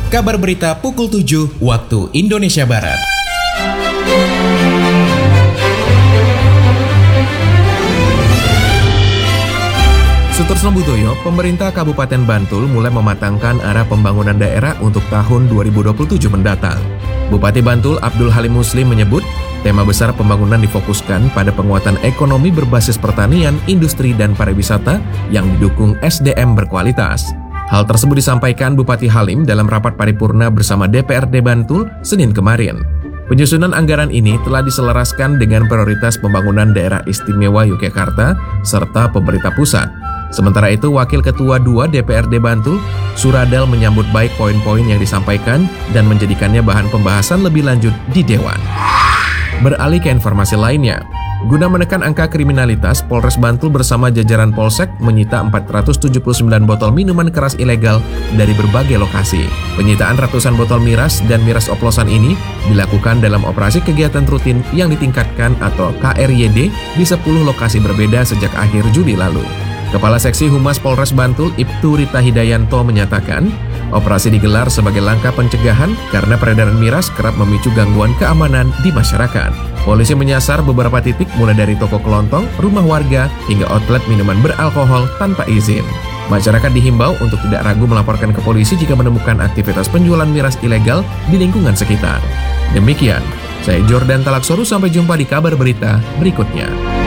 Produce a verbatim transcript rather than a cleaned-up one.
Kabar berita pukul tujuh waktu Indonesia Barat. Sutorsno Butoyo, pemerintah Kabupaten Bantul mulai mematangkan arah pembangunan daerah untuk tahun dua ribu dua puluh tujuh mendatang. Bupati Bantul Abdul Halim Muslim menyebut, tema besar pembangunan difokuskan pada penguatan ekonomi berbasis pertanian, industri, dan pariwisata yang didukung S D M berkualitas. Hal tersebut disampaikan Bupati Halim dalam rapat paripurna bersama D P R D Bantul Senin kemarin. Penyusunan anggaran ini telah diselaraskan dengan prioritas pembangunan daerah istimewa Yogyakarta serta pemerintah pusat. Sementara itu, Wakil Ketua dua D P R D Bantul, Suradal, menyambut baik poin-poin yang disampaikan dan menjadikannya bahan pembahasan lebih lanjut di Dewan. Beralih ke informasi lainnya, guna menekan angka kriminalitas, Polres Bantul bersama jajaran Polsek menyita empat ratus tujuh puluh sembilan botol minuman keras ilegal dari berbagai lokasi. Penyitaan ratusan botol miras dan miras oplosan ini dilakukan dalam operasi kegiatan rutin yang ditingkatkan atau K R Y D di sepuluh lokasi berbeda sejak akhir Juli lalu. Kepala Seksi Humas Polres Bantul, Ibtu Rita Hidayanto, menyatakan, operasi digelar sebagai langkah pencegahan karena peredaran miras kerap memicu gangguan keamanan di masyarakat. Polisi menyasar beberapa titik mulai dari toko kelontong, rumah warga, hingga outlet minuman beralkohol tanpa izin. Masyarakat dihimbau untuk tidak ragu melaporkan ke polisi jika menemukan aktivitas penjualan miras ilegal di lingkungan sekitar. Demikian, saya Jordan Talaksoru, sampai jumpa di kabar berita berikutnya.